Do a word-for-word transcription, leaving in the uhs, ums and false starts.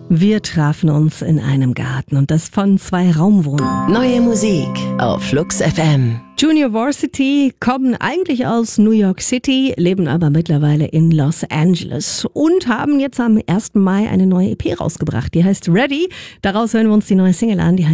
Wir trafen uns in einem Garten und das von zwei Raumwohnungen. Neue Musik auf Flux F M. Junior Varsity kommen eigentlich aus New York City, leben aber mittlerweile in Los Angeles und haben jetzt am ersten Mai eine neue E P rausgebracht. Die heißt Ready. Daraus hören wir uns die neue Single an. Die heißt